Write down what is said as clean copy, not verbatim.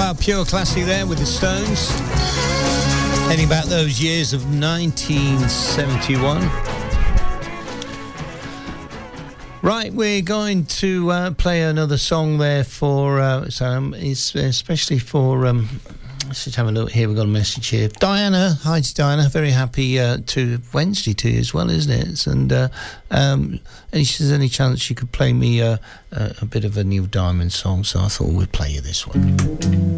Pure classic there with the Stones. Heading back those years of 1971. Right, we're going to play another song there for, especially for, let's just have a look here, we've got a message here. Diana, hi to Diana, very happy to Wednesday to you as well, isn't it? And she says, any chance you could play me a bit of a Neil Diamond song, so I thought we'd play you this one.